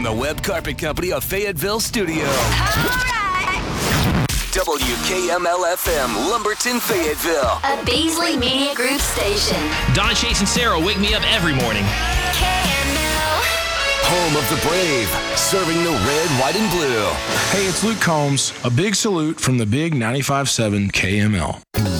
from the Web Carpet Company of Fayetteville Studio. WKML-FM, Lumberton, Fayetteville. A Beasley Media Group station. Don, Chase, and Sarah wake me up every morning. KML. Home of the Brave, serving the red, white, and blue. Hey, it's Luke Combs. A big salute from the big 95.7 KML.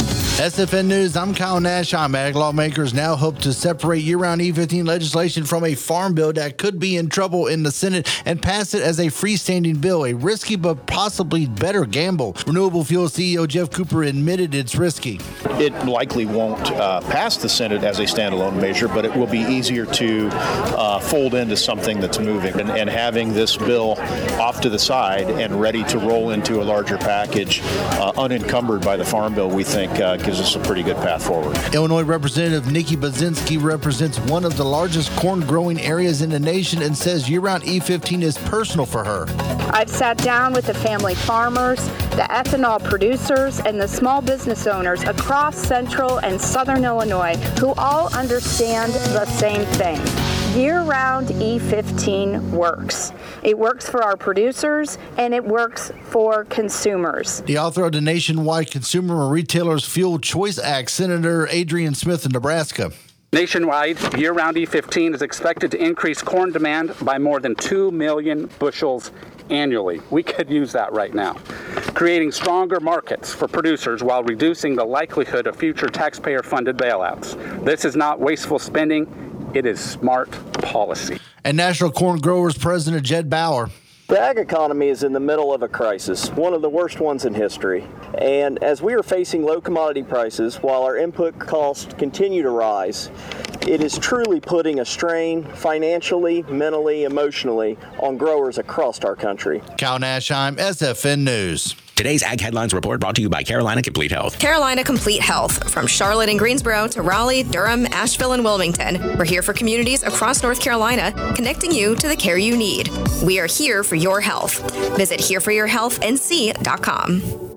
SFN News, I'm Kyle Nash. Ag lawmakers now hope to separate year-round E15 legislation from a farm bill that could be in trouble in the Senate and pass it as a freestanding bill, a risky but possibly better gamble. Renewable Fuel CEO Jeff Cooper admitted it's risky. It likely won't pass the Senate as a standalone measure, but it will be easier to fold into something that's moving. And having this bill off to the side and ready to roll into a larger package, unencumbered by the farm bill, we think gives us a pretty good path forward. Illinois Representative Nikki Baczynski represents one of the largest corn growing areas in the nation and says year-round E15 is personal for her. I've sat down with the family farmers, the ethanol producers, and the small business owners across central and southern Illinois who all understand the same thing. Year-round E15 works. It works for our producers, and it works for consumers. The author of the Nationwide Consumer and Retailers Fuel Choice Act, Senator Adrian Smith of Nebraska. Nationwide, year-round E15 is expected to increase corn demand by more than 2 million bushels annually. We could use that right now, creating stronger markets for producers while reducing the likelihood of future taxpayer-funded bailouts. This is not wasteful spending. It is smart policy. And National Corn Growers President Jed Bauer. The ag economy is in the middle of a crisis, one of the worst ones in history. And as we are facing low commodity prices while our input costs continue to rise, it is truly putting a strain financially, mentally, emotionally on growers across our country. Kyle Nashheim, SFN News. Today's Ag Headlines Report brought to you by Carolina Complete Health. Carolina Complete Health. From Charlotte and Greensboro to Raleigh, Durham, Asheville, and Wilmington. We're here for communities across North Carolina, connecting you to the care you need. We are here for your health. Visit hereforyourhealthnc.com.